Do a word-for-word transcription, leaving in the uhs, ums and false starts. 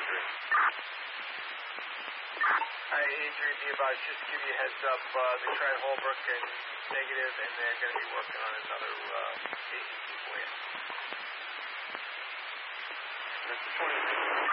Adrian. Hi, Adrian D. About just to give you a heads up, uh, they tried Holbrook and negative, and they're going to be working on another uh, agency for you. That's the twenty-six.